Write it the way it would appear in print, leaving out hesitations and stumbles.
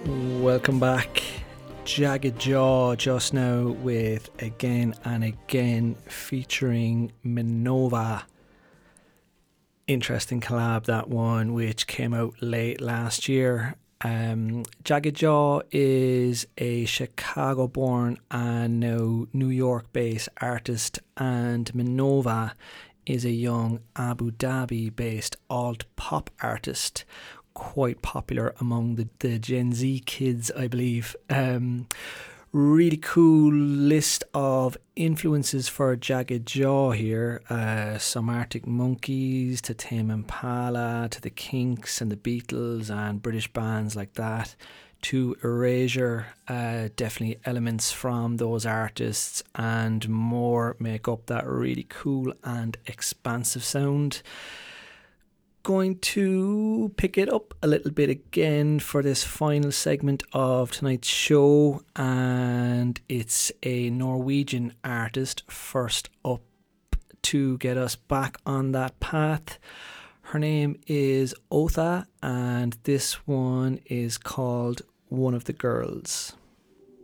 Welcome back. Jagged Jaw just now with Again and Again featuring Minova. Interesting collab, that one, which came out late last year. Jagged Jaw is a Chicago born and now New York based artist, and Minova is a young Abu Dhabi based alt pop artist, quite popular among the Gen Z kids, I believe. Really cool list of influences for Jagged Jaw here. Some Arctic Monkeys to Tame Impala to the Kinks and the Beatles and British bands like that, to Erasure. Definitely elements from those artists and more make up that really cool and expansive sound. Going to pick it up a little bit again for this final segment of tonight's show, and it's a Norwegian artist first up to get us back on that path. Her name is Otha, and this one is called One of the Girls.